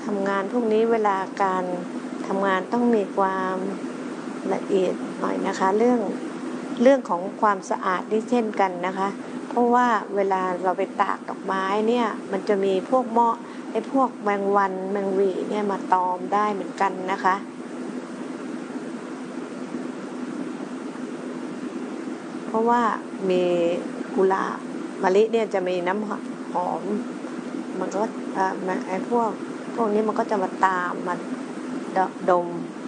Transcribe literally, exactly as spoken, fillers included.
ทำงานพวกนี้เวลาการทำงานต้องมีความละเอียดหน่อยนะคะเรื่องเรื่องของความสะอาดนี่เช่นกันนะคะเพราะว่าเวลาเราไปตากดอกไม้เนี่ยมันจะมีพวกเมาะไอ้พวกแมงวันแมงหวี่เนี่ยมาตอมได้เหมือนกันนะคะเพราะว่ามีกุหลาบมะลิเนี่ยจะมีน้ำหอมมันก็ไอ้พวกพวกนี้มันก็จะมาตามมาดม